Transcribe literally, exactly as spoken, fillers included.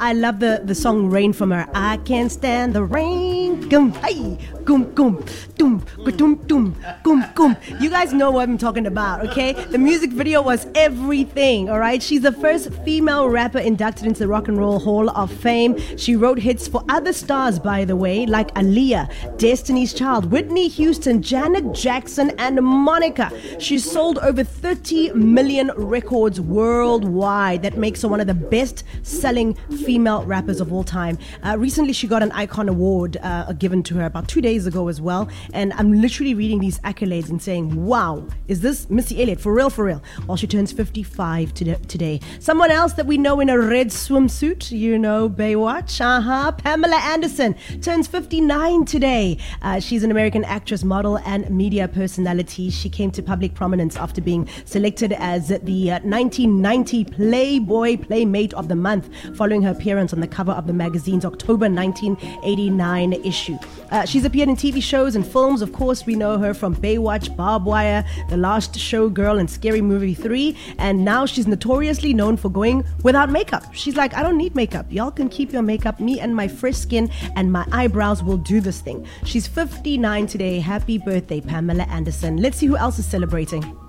I love the, the song Rain from her. I can't stand the rain. Gum, hey, gum, gum, dum, dum, dum, gum, gum. You guys know what I'm talking about, okay? The music video was everything, all right? She's the first female rapper inducted into the Rock and Roll Hall of Fame. She wrote hits for other stars, by the way, like Aaliyah, Destiny's Child, Whitney Houston, Janet Jackson, and Monica. She sold over thirty million records worldwide. That makes her one of the best-selling female rappers of all time. Uh, recently, she got an Icon Award uh, given to her about two days ago as well. And I'm literally reading these accolades and saying, wow, is this Missy Elliott? For real, for real. Well, she turns fifty-five today. Someone else that we know in a red swimsuit, you know, Baywatch, uh-huh, Pamela Anderson turns fifty-nine today. Uh, she's an American actress, model, and media personality. She came to public prominence after being selected as the uh, nineteen ninety Playboy Playmate of the Month, following her appearance on the cover of the magazine's October nineteen eighty-nine issue. Uh, she's appeared in T V shows and films. Of course, we know her from Baywatch, Barbed Wire, The Last Showgirl, and Scary Movie three. And now she's notoriously known for going without makeup. She's like, I don't need makeup. Y'all can keep your makeup. Me and my fresh skin and my eyebrows will do this thing. She's fifty-nine today. Happy birthday, Pamela Anderson. Let's see who else is celebrating.